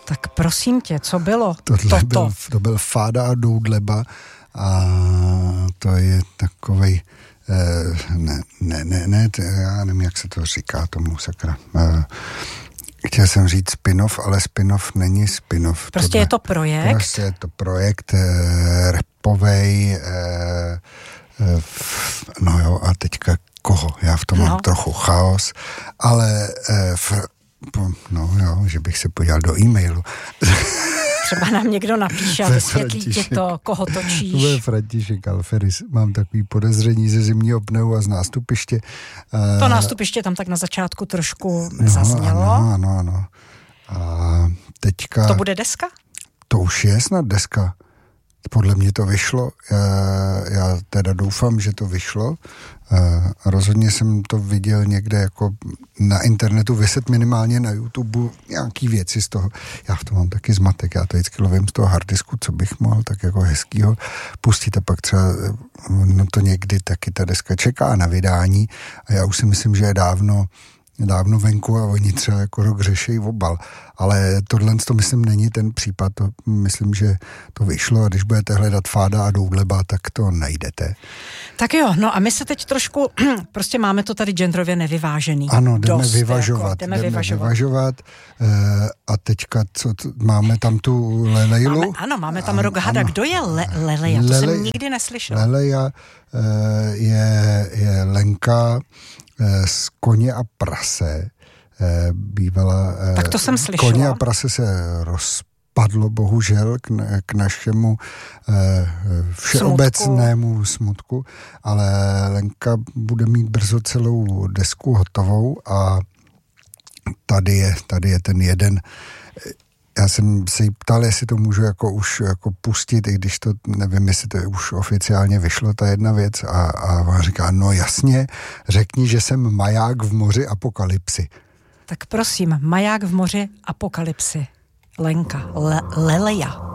Tak prosím tě, co bylo To byl Fáda a Doudleba a to je takovej, já nevím, jak se to říká tomu, sakra. Chtěl jsem říct spin-off, ale spin-off není spin-off. Prostě je to projekt? Prostě je to projekt rapovej, no jo, a teďka koho? Já v tom mám trochu chaos, ale že bych se podíval do e-mailu. Třeba nám někdo napíše a vysvětlí tě to, koho točíš. To je František Alferis. Mám takový podezření ze zimního pneu a z nástupiště. To nástupiště tam tak na začátku trošku zaznělo. Ano. A teďka... To bude deska? To už je snad deska. Podle mě to vyšlo. Já teda doufám, že to vyšlo. Rozhodně jsem to viděl někde jako na internetu, vyset minimálně na YouTube nějaký věci z toho. Já v tom mám taky zmatek. Já to vždycky lovím z toho harddisku, co bych mohl tak jako hezkýho pustit a pak třeba to někdy taky ta deska čeká na vydání a já už si myslím, že je dávno venku a oni třeba jako rok řešejí obal. Ale tohle to myslím není ten případ, to myslím, že to vyšlo a když budete hledat Fáda a Doudleba, tak to najdete. Tak jo, no a my se teď trošku, prostě máme to tady genderově nevyvážený. Ano, jdeme vyvažovat. A teďka, máme tam tu Lelejlu? Ano, máme tam Roghada. Kdo je Leleja? To jsem nikdy neslyšel. Leleja je Lenka z Koně a prase. Bývala... Tak to jsem slyšela. Koně a prase se rozpadlo bohužel k našemu všeobecnému smutku, ale Lenka bude mít brzo celou desku hotovou a tady je ten jeden. Já jsem se jí ptal, jestli to můžu už pustit, i když to nevím, jestli to už oficiálně vyšlo, ta jedna věc. A ona říká, no jasně, řekni, že jsem maják v moři apokalypsy. Tak prosím, maják v moři apokalypsy. Lenka, Leleja.